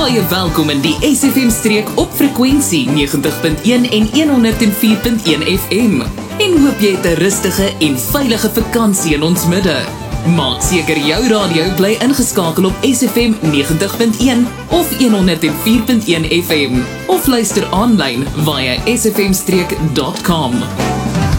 Baie welkom in die SFM streek op frekwensie 90.1 en 104.1 FM. En hoop jy het 'n rustige en veilige vakansie in ons midde. Maak seker jou radio bly ingeskakel op SFM 90.1 of 104.1 FM. Of luister aanlyn via sfmstreek.com.